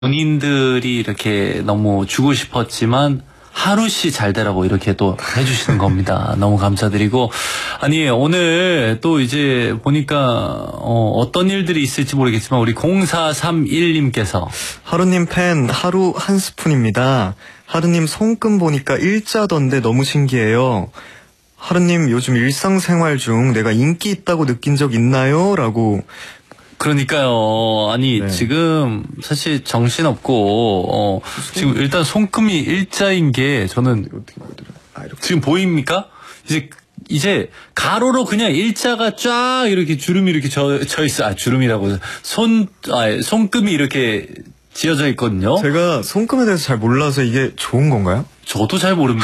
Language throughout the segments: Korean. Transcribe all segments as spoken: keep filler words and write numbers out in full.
본인들이 이렇게 너무 주고 싶었지만 하루 씨 잘 되라고 이렇게 또 해주시는 겁니다. 너무 감사드리고, 아니 오늘 또 이제 보니까 어, 어떤 일들이 있을지 모르겠지만 우리 공사삼일 님께서 하루님 팬 하루 한 스푼입니다. 하루님 손금 보니까 일자던데 너무 신기해요. 하루님 요즘 일상생활 중 내가 인기 있다고 느낀 적 있나요? 라고. 그러니까요. 아니 네. 지금 사실 정신없고 어, 지금 일단 손금이 일자인 게 저는 아, 지금 보입니까? 이제 이제 가로로 그냥 일자가 쫙 이렇게 주름이 이렇게 져, 져 있어. 아 주름이라고 손 아, 손금이 이렇게 지어져 있거든요. 제가 손금에 대해서 잘 몰라서 이게 좋은 건가요? 저도 잘 모릅니다.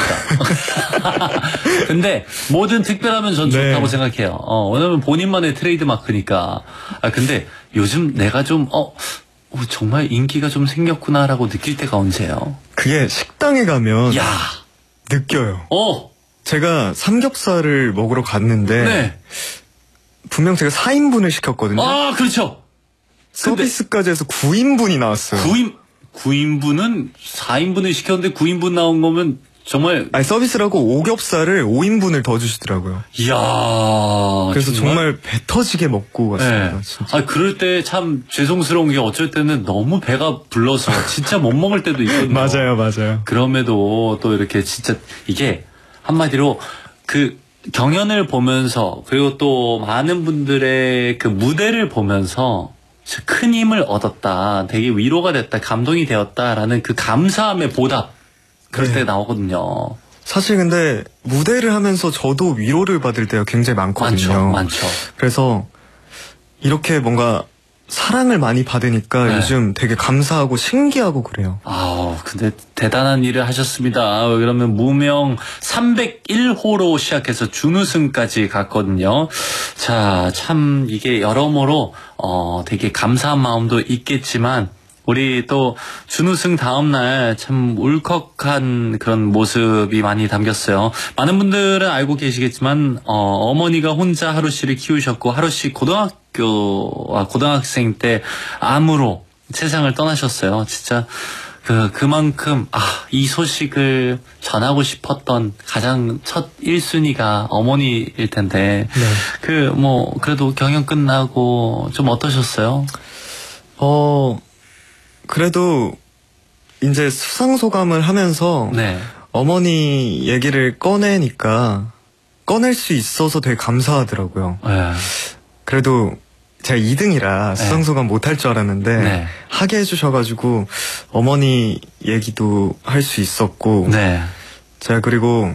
근데 뭐든 특별하면 전 네. 좋다고 생각해요. 어, 왜냐면 본인만의 트레이드 마크니까. 아 근데 요즘 내가 좀 어, 정말 인기가 좀 생겼구나라고 느낄 때가 언제예요? 그게 식당에 가면 야 느껴요. 어 제가 삼겹살을 먹으러 갔는데 네. 분명 제가 사 인분을 시켰거든요. 아 그렇죠. 서비스까지 해서 구 인분이 나왔어요. 구 인 구 인분은 사 인분을 시켰는데 구 인분 나온 거면 정말. 아니 서비스라고 오겹살을 오 인분을 더 주시더라고요. 이야. 그래서 정말, 정말 배 터지게 먹고 왔습니다. 네. 진짜. 아 그럴 때 참 죄송스러운 게 어쩔 때는 너무 배가 불러서 진짜 못 먹을 때도 있거든요. 맞아요, 맞아요. 그럼에도 또 이렇게 진짜 이게 한마디로 그 경연을 보면서 그리고 또 많은 분들의 그 무대를 보면서 큰 힘을 얻었다, 되게 위로가 됐다, 감동이 되었다라는 그 감사함의 보답 그럴 네. 때 나오거든요. 사실 근데 무대를 하면서 저도 위로를 받을 때가 굉장히 많거든요. 많죠, 많죠. 그래서 이렇게 뭔가 사랑을 많이 받으니까 네. 요즘 되게 감사하고 신기하고 그래요. 아, 근데 대단한 일을 하셨습니다. 그러면 무명 삼백일 호로 시작해서 준우승까지 갔거든요. 자, 참 이게 여러모로 어 되게 감사한 마음도 있겠지만 우리 또 준우승 다음날 참 울컥한 그런 모습이 많이 담겼어요. 많은 분들은 알고 계시겠지만 어, 어머니가 혼자 하루 씨를 키우셨고 하루 씨 고등학교 아, 고등학생 때 암으로 세상을 떠나셨어요. 진짜 그 그만큼 아, 이 소식을 전하고 싶었던 가장 첫 일 순위가 어머니일 텐데 네. 그 뭐 그래도 경연 끝나고 좀 어떠셨어요? 어. 그래도 이제 수상소감을 하면서 네. 어머니 얘기를 꺼내니까 꺼낼 수 있어서 되게 감사하더라고요. 네. 그래도 제가 이 등이라 수상소감 네. 못할 줄 알았는데 네. 하게 해주셔가지고 어머니 얘기도 할 수 있었고 네. 제가 그리고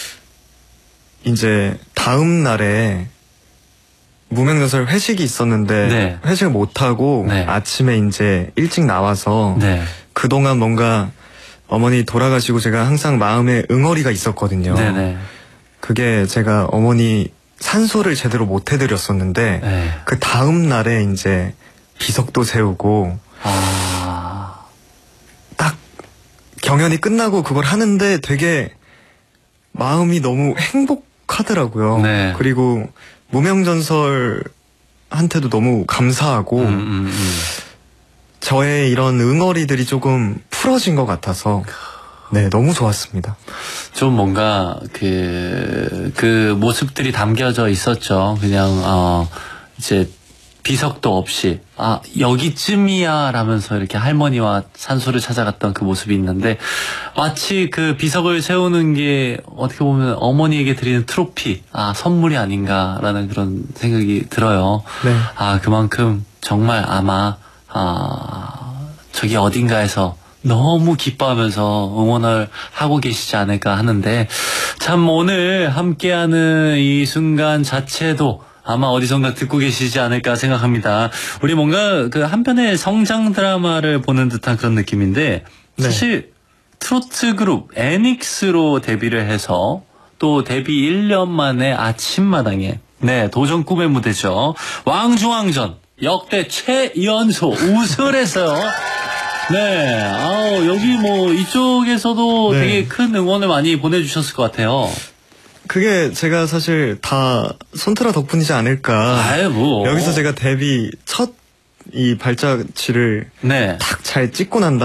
이제 다음 날에 무명전설 회식이 있었는데 네. 회식을 못하고 네. 아침에 이제 일찍 나와서 네. 그동안 뭔가 어머니 돌아가시고 제가 항상 마음에 응어리가 있었거든요. 네네. 그게 제가 어머니 산소를 제대로 못 해드렸었는데 네. 그 다음 날에 이제 비석도 세우고 아... 딱 경연이 끝나고 그걸 하는데 되게 마음이 너무 행복하더라고요. 네. 그리고 무명전설한테도 너무 감사하고 음, 음, 음. 저의 이런 응어리들이 조금 풀어진 것 같아서 네 너무 좋았습니다. 좀 뭔가 그, 그 모습들이 담겨져 있었죠. 그냥 어 이제 비석도 없이 아 여기쯤이야 라면서 이렇게 할머니와 산소를 찾아갔던 그 모습이 있는데 마치 그 비석을 세우는 게 어떻게 보면 어머니에게 드리는 트로피 아 선물이 아닌가라는 그런 생각이 들어요. 네. 아 그만큼 정말 아마 아 저기 어딘가에서 너무 기뻐하면서 응원을 하고 계시지 않을까 하는데 참 오늘 함께하는 이 순간 자체도 아마 어디선가 듣고 계시지 않을까 생각합니다. 우리 뭔가 그 한편의 성장 드라마를 보는 듯한 그런 느낌인데 사실 네. 트로트 그룹 애닉스로 데뷔를 해서 또 데뷔 일 년 만에 아침마당에 네 도전 꿈의 무대죠. 왕중왕전 역대 최연소 우승을 했어요. 네, 아우 여기 뭐 이쪽에서도 네. 되게 큰 응원을 많이 보내주셨을 것 같아요. 그게 제가 사실 다 손트라 덕분이지 않을까. 아유, 뭐. 여기서 제가 데뷔 첫 이 발자취를 네. 탁 잘 찍고 난